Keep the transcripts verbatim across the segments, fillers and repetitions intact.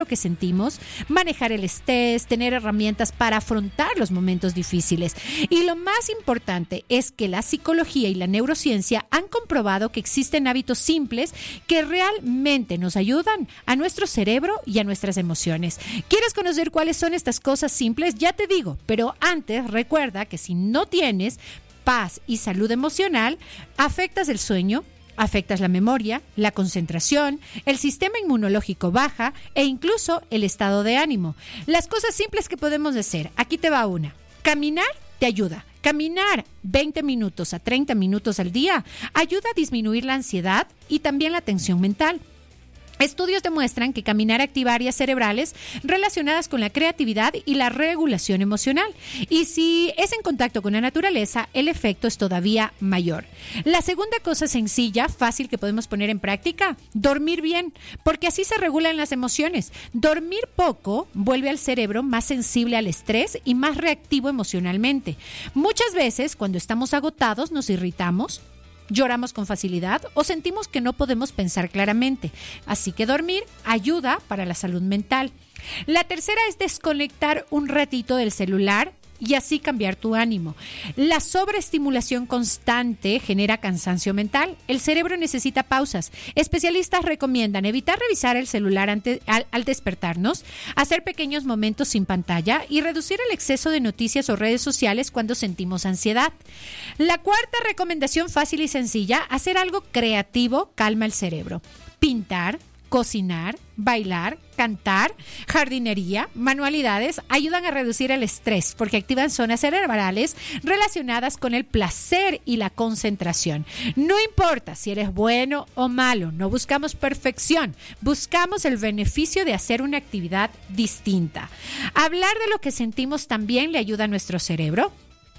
que sentimos, manejar el estrés, tener herramientas para afrontar los momentos difíciles. Y lo más importante es que la psicología y la neurociencia han comprobado que existen hábitos simples que realmente nos ayudan a nuestro cerebro y a nuestras emociones. ¿Quieres conocer cuáles son estas cosas simples? Ya te digo, pero antes recuerda que si no tienes paz y salud emocional, afectas el sueño, afectas la memoria, la concentración, el sistema inmunológico baja e incluso el estado de ánimo. Las cosas simples que podemos hacer, aquí te va una. Caminar te ayuda. Caminar veinte minutos a treinta minutos al día ayuda a disminuir la ansiedad y también la tensión mental. Estudios demuestran que caminar activa áreas cerebrales relacionadas con la creatividad y la regulación emocional. Y si es en contacto con la naturaleza, el efecto es todavía mayor. La segunda cosa sencilla, fácil que podemos poner en práctica, dormir bien, porque así se regulan las emociones. Dormir poco vuelve al cerebro más sensible al estrés y más reactivo emocionalmente. Muchas veces, cuando estamos agotados, nos irritamos, lloramos con facilidad o sentimos que no podemos pensar claramente. Así que dormir ayuda para la salud mental. La tercera es desconectar un ratito del celular y así cambiar tu ánimo. La sobreestimulación constante genera cansancio mental. El cerebro necesita pausas. Especialistas recomiendan evitar revisar el celular ante, al, al despertarnos, hacer pequeños momentos sin pantalla y reducir el exceso de noticias o redes sociales cuando sentimos ansiedad. La cuarta recomendación fácil y sencilla, hacer algo creativo calma el cerebro. Pintar, cocinar, bailar, cantar, jardinería, manualidades ayudan a reducir el estrés porque activan zonas cerebrales relacionadas con el placer y la concentración. No importa si eres bueno o malo, no buscamos perfección, buscamos el beneficio de hacer una actividad distinta. Hablar de lo que sentimos también le ayuda a nuestro cerebro.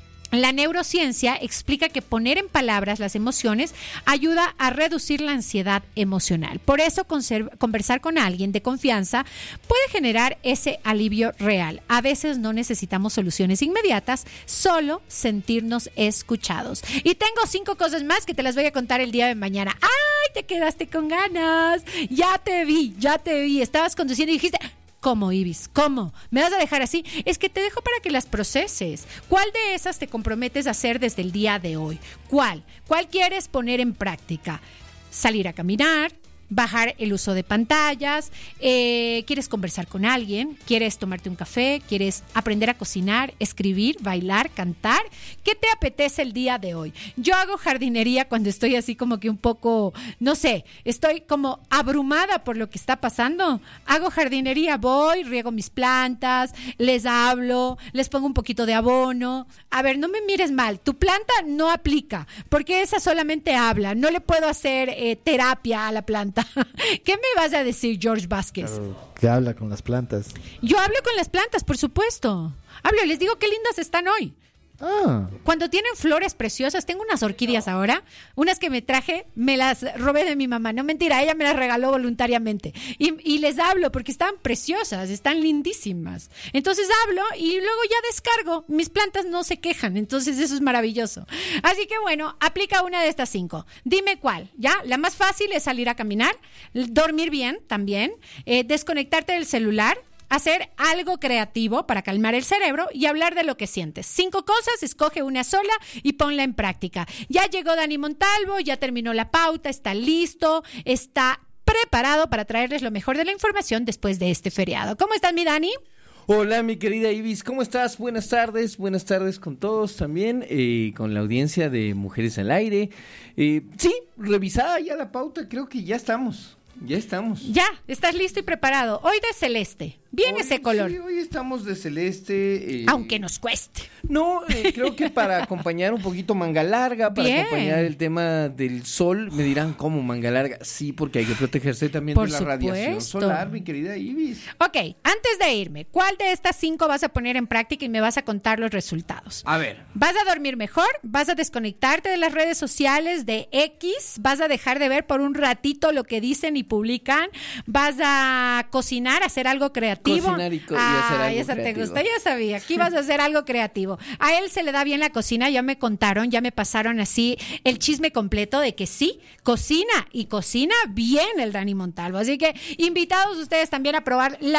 La neurociencia explica que poner en palabras las emociones ayuda a reducir la ansiedad emocional. Por eso conserv- conversar con alguien de confianza puede generar ese alivio real. A veces no necesitamos soluciones inmediatas, solo sentirnos escuchados. Y tengo cinco cosas más que te las voy a contar el día de mañana. ¡Ay, te quedaste con ganas! Ya te vi, ya te vi. Estabas conduciendo y dijiste... ¿Cómo, Ibis? ¿Cómo? ¿Me vas a dejar así? Es que te dejo para que las proceses. ¿Cuál de esas te comprometes a hacer desde el día de hoy? ¿Cuál? ¿Cuál quieres poner en práctica? ¿Salir a caminar? Bajar el uso de pantallas, eh, quieres conversar con alguien, quieres tomarte un café, quieres aprender a cocinar, escribir, bailar, cantar. ¿Qué te apetece el día de hoy? Yo hago jardinería cuando estoy así como que un poco, no sé, estoy como abrumada por lo que está pasando. Hago jardinería, voy, riego mis plantas, les hablo, les pongo un poquito de abono. A ver, no me mires mal, tu planta no aplica, porque esa solamente habla, no le puedo hacer eh, terapia a la planta. ¿Qué me vas a decir, George Vázquez? Claro, que habla con las plantas. Yo hablo con las plantas, por supuesto. Hablo, les digo qué lindas están hoy. Ah. Cuando tienen flores preciosas, tengo unas orquídeas ahora, unas que me traje, me las robé de mi mamá, no mentira, ella me las regaló voluntariamente y, y les hablo porque están preciosas, están lindísimas, entonces hablo y luego ya descargo, mis plantas no se quejan, entonces eso es maravilloso. Así que bueno, aplica una de estas cinco, dime cuál, ¿ya? La más fácil es salir a caminar, dormir bien también, eh, desconectarte del celular, hacer algo creativo para calmar el cerebro y hablar de lo que sientes. Cinco cosas, escoge una sola y ponla en práctica. Ya llegó Dani Montalvo, ya terminó la pauta, está listo, está preparado para traerles lo mejor de la información después de este feriado. ¿Cómo estás, mi Dani? Hola, mi querida Ibis, ¿cómo estás? Buenas tardes, buenas tardes con todos también, eh, con la audiencia de Mujeres al Aire. Eh, sí, revisada ya la pauta, creo que ya estamos. Ya estamos. Ya, estás listo y preparado. Hoy de celeste. Bien hoy, ese color. Sí, hoy estamos de celeste. Eh, Aunque nos cueste. No, eh, creo que para acompañar un poquito manga larga, para Bien. acompañar el tema del sol, me dirán, ¿cómo manga larga? Sí, porque hay que protegerse también Por de la supuesto. radiación solar, mi querida Ibis. Ok, antes de irme, ¿cuál de estas cinco vas a poner en práctica y me vas a contar los resultados? A ver. ¿Vas a dormir mejor? ¿Vas a desconectarte de las redes sociales de X? ¿Vas a dejar de ver por un ratito lo que dicen y publican? ¿Vas a cocinar, hacer algo creativo? Cocinar y, co- y hacer algo esa creativo. te gusta, ya sabía. Aquí vas a hacer algo creativo. A él se le da bien la cocina, ya me contaron, ya me pasaron así el chisme completo de que sí, cocina y cocina bien el Dani Montalvo. Así que invitados ustedes también a probar la